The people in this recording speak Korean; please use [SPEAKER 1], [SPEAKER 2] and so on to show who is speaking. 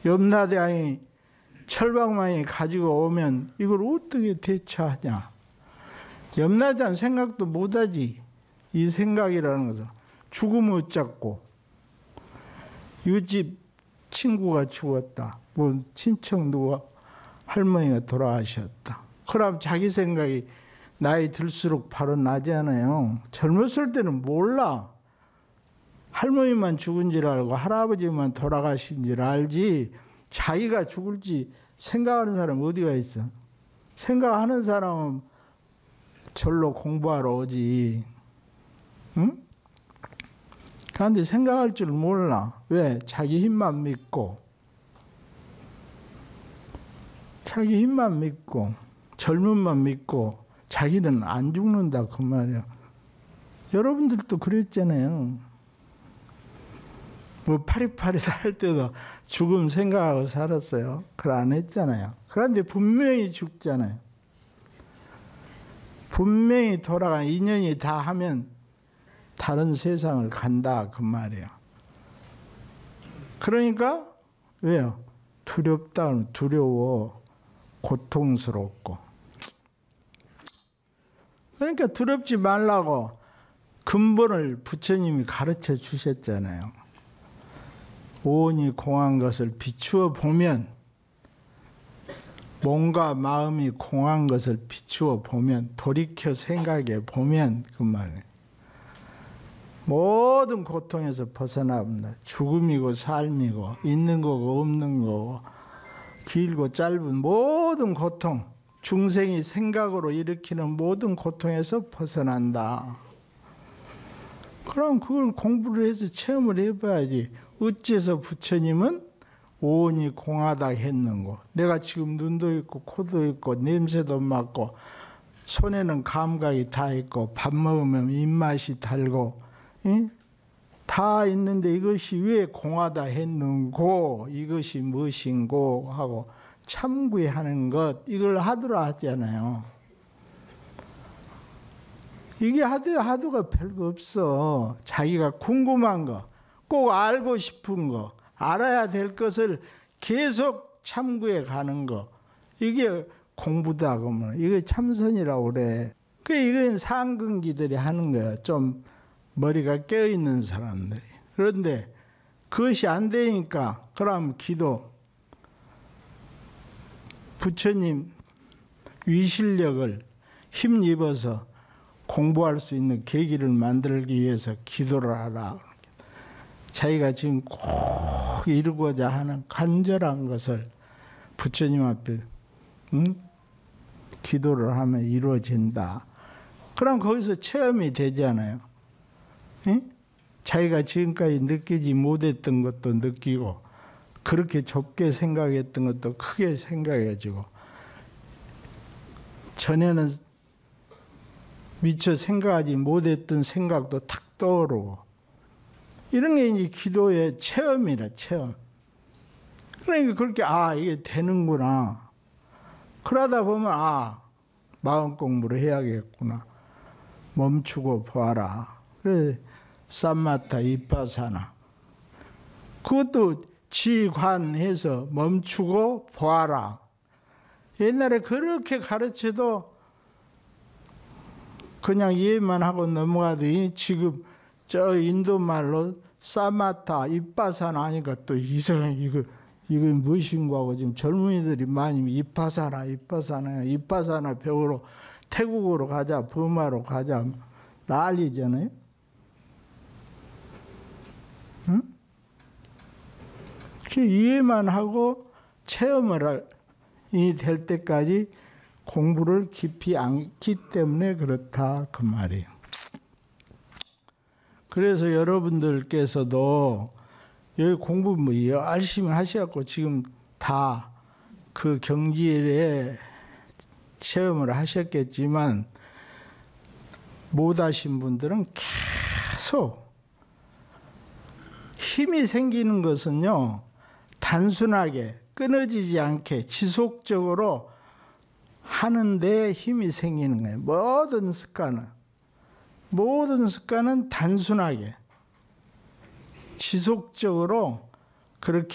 [SPEAKER 1] 염라대왕이 철방망이 가지고 오면 이걸 어떻게 대처하냐. 염라대왕 생각도 못하지. 이 생각이라는 것은 죽으면 어쩌고, 이웃집 친구가 죽었다, 뭐 친척 누가 할머니가 돌아가셨다. 그럼 자기 생각이 나이 들수록 바로 나지 않아요. 젊었을 때는 몰라. 할머니만 죽은 줄 알고 할아버지만 돌아가신 줄 알지, 자기가 죽을지 생각하는 사람 어디가 있어. 생각하는 사람은 절로 공부하러 오지. 응? 그런데 생각할 줄 몰라. 왜? 자기 힘만 믿고, 자기 힘만 믿고, 젊음만 믿고, 자기는 안 죽는다 그 말이야. 여러분들도 그랬잖아요. 뭐 파릿파릿 할 때도 죽음 생각하고 살았어요. 그걸 안 했잖아요. 그런데 분명히 죽잖아요. 분명히 돌아가, 인연이 다 하면 다른 세상을 간다 그 말이에요. 그러니까 왜요? 두렵다 하면 두려워, 고통스럽고. 그러니까 두렵지 말라고 근본을 부처님이 가르쳐 주셨잖아요. 오온이 공한 것을 비추어 보면, 몸과 마음이 공한 것을 비추어 보면, 돌이켜 생각해 보면 그 말이에요. 모든 고통에서 벗어납니다. 죽음이고 삶이고, 있는 거고 없는 거고, 길고 짧은 모든 고통, 중생이 생각으로 일으키는 모든 고통에서 벗어난다. 그럼 그걸 공부를 해서 체험을 해봐야지. 어째서 부처님은 오온이 공하다 했는고, 내가 지금 눈도 있고 코도 있고 냄새도 맡고 손에는 감각이 다 있고 밥 먹으면 입맛이 달고, 예? 다 있는데 이것이 왜 공하다 했는고, 이것이 무엇인고 하고 참구하는 것, 이걸 하두라 하잖아요. 이게 하두가 별거 없어. 자기가 궁금한 거, 꼭 알고 싶은 거, 알아야 될 것을 계속 참구해 가는 거, 이게 공부다 그러면 이게 참선이라고 그래. 이건 상근기들이 하는 거야. 좀 머리가 깨어있는 사람들이. 그런데 그것이 안 되니까, 그럼 기도, 부처님 위실력을 힘입어서 공부할 수 있는 계기를 만들기 위해서 기도를 하라. 자기가 지금 꼭 이루고자 하는 간절한 것을 부처님 앞에 기도를 하면 이루어진다. 그럼 거기서 체험이 되잖아요. 자기가 지금까지 느끼지 못했던 것도 느끼고, 그렇게 좁게 생각했던 것도 크게 생각해지고, 전에는 미처 생각하지 못했던 생각도 탁 떠오르고, 이런 게 이제 기도의 체험이라, 체험. 그러니까 그렇게, 이게 되는구나. 그러다 보면, 마음 공부를 해야겠구나. 멈추고 보아라. 그래, 삼마타 이파사나. 그것도 지관해서 멈추고 보아라. 옛날에 그렇게 가르쳐도 그냥 이해만 하고 넘어가더니 지금 저 인도 말로 사마타 이파사나 하니까 또 이상해. 이건 무엇인가 하고 지금 젊은이들이 많이 이파사나 배우러 태국으로 가자, 버마로 가자 난리잖아요. 응? 이해만 하고 체험을 될 때까지 공부를 깊이 않기 때문에 그렇다 그 말이에요. 그래서 여러분들께서도 여기 공부 열심히 하셔갖고 지금 다 그 경지에 체험을 하셨겠지만, 못 하신 분들은 계속 힘이 생기는 것은요, 단순하게 끊어지지 않게 지속적으로 하는데 힘이 생기는 거예요. 모든 습관은 단순하게 지속적으로 그렇게